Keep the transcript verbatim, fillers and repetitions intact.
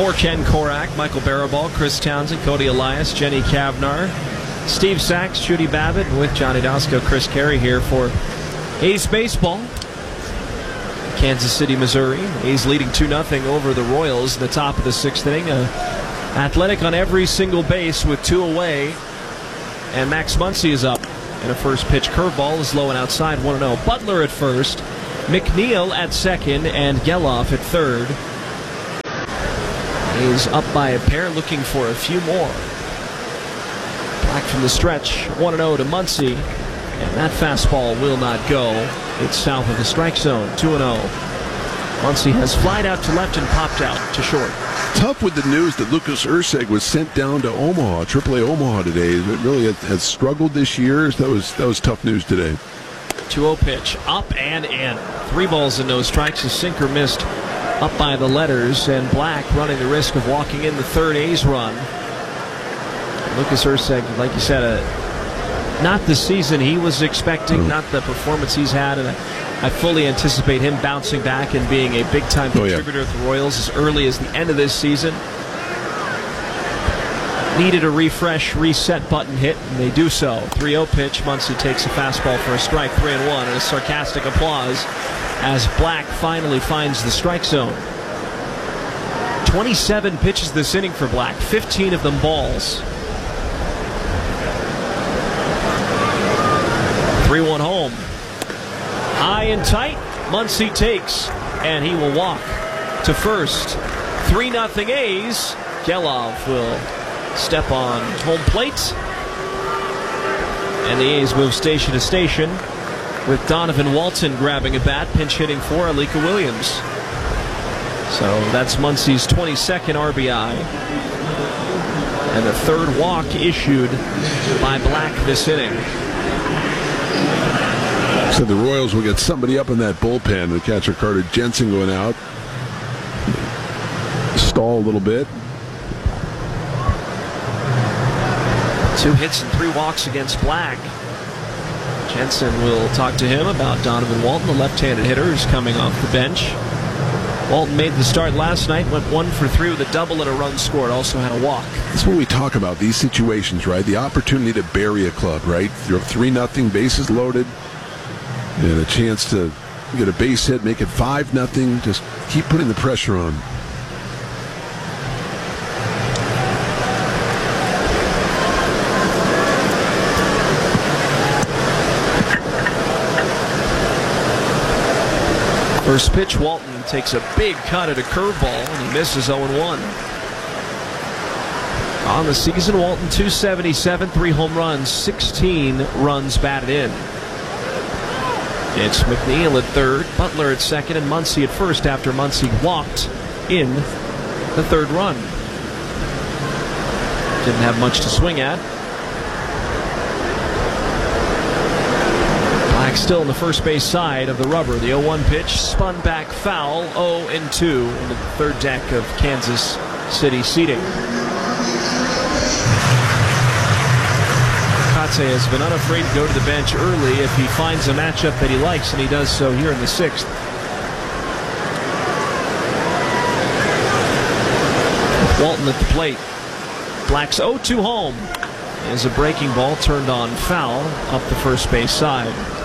For Ken Korak, Michael Barabal, Chris Townsend, Cody Elias, Jenny Kavnar, Steve Sachs, Judy Babbitt, and with Johnny Dosco, Chris Carey here for A's baseball. Kansas City, Missouri. A's leading two nothing over the Royals in the top of the sixth inning. Uh, athletic on every single base with two away. And Max Muncy is up. And a first pitch curveball is low and outside, one and oh. Butler at first, McNeil at second, and Geloff at third. A's up by a pair, looking for a few more. Black from the stretch, one and oh to Muncy. And that fastball will not go. It's south of the strike zone, two and oh. Muncy has flied out to left and popped out to short. Tough with the news that Lucas Erceg was sent down to Omaha, triple A Omaha today. It really has, has struggled this year. That was that was tough news today. two oh pitch, up and in. Three balls and no strikes. A sinker missed up by the letters, and Black running the risk of walking in the third A's run. Lucas Erceg, like you said, uh, not the season he was expecting, not the performance he's had, and I, I fully anticipate him bouncing back and being a big-time contributor oh, yeah. at the Royals as early as the end of this season. Needed a refresh, reset button hit, and they do so. three oh pitch, Muncy takes a fastball for a strike, three and one, and a sarcastic applause as Black finally finds the strike zone. twenty-seven pitches this inning for Black, fifteen of them balls. three one home. High and tight, Muncy takes, and he will walk to first. three nothing A's. Geloff will step on home plate. And the A's move station to station with Donovan Walton grabbing a bat, pinch hitting for Alika Williams. So that's Muncy's twenty-second R B I. And the third walk issued by Black this inning. So the Royals will get somebody up in that bullpen. The catcher Carter Jensen going out. Stall a little bit. Two hits and three walks against Black. Jensen will talk to him about Donovan Walton, the left-handed hitter who's coming off the bench. Walton made the start last night, went one for three with a double and a run scored, also had a walk. That's what we talk about, these situations, right? The opportunity to bury a club, right? You're up three nothing, bases loaded, and a chance to get a base hit, make it five nothing. Just keep putting the pressure on. First pitch, Walton takes a big cut at a curveball, and he misses oh and one. On the season, Walton two seventy-seven, three home runs, sixteen runs batted in. It's McNeil at third, Butler at second, and Muncy at first after Muncy walked in the third run. Didn't have much to swing at. Black still in the first base side of the rubber. The oh one pitch spun back foul, oh and two in the third deck of Kansas City seating. Kate has been unafraid to go to the bench early if he finds a matchup that he likes, and he does so here in the sixth. Walton at the plate. Black's oh two home is a breaking ball turned on foul up the first base side.